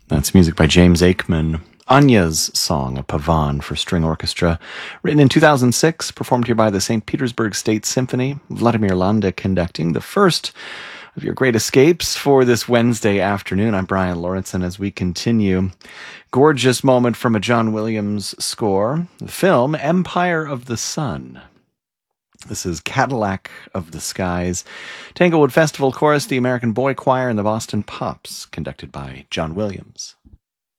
That's music by James Aikman. Anya's song, a pavan for string orchestra, written in 2006, performed here by the St. Petersburg State Symphony. Vladimir Landa conducting the first of your great escapes for this Wednesday afternoon. I'm Brian Lawrenson as we continue. Gorgeous moment from a John Williams score. The film, Empire of the Sun. This is Cadillac of the Skies. Tanglewood Festival Chorus, the American Boy Choir, and the Boston Pops, conducted by John Williams.